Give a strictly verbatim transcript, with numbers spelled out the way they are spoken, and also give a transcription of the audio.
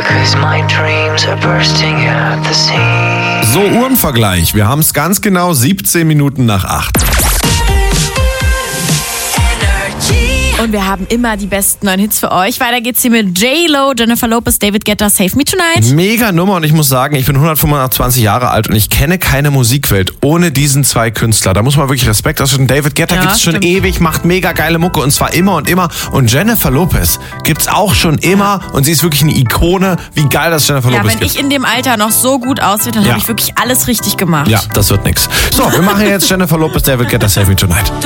'cause my dreams are bursting at the seams. So, Uhrenvergleich. Wir haben es ganz genau siebzehn Minuten nach acht. Und wir haben immer die besten neuen Hits für euch. Weiter geht's hier mit J-Lo, Jennifer Lopez, David Guetta, Save Me Tonight. Mega Nummer und ich muss sagen, ich bin hundertfünfundzwanzig Jahre alt und ich kenne keine Musikwelt ohne diesen zwei Künstler. Da muss man wirklich Respekt ausschütten. David Guetta Ja, gibt's schon stimmt. ewig, macht mega geile Mucke und zwar immer und immer. Und Jennifer Lopez gibt's auch schon immer und sie ist wirklich eine Ikone. Wie geil das Jennifer Ja, Lopez wenn gibt. ich in dem Alter noch so gut aussehe, dann Ja. habe ich wirklich alles richtig gemacht. Ja, das wird nix. So, wir machen jetzt Jennifer Lopez, David Guetta, Save Me Tonight.